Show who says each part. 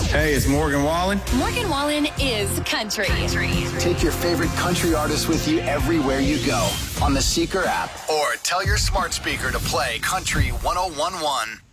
Speaker 1: Hey, it's Morgan Wallen.
Speaker 2: Morgan Wallen is country.
Speaker 3: Take your favorite country artists with you everywhere you go on the Seeker app or tell your smart speaker to play Country 101.1.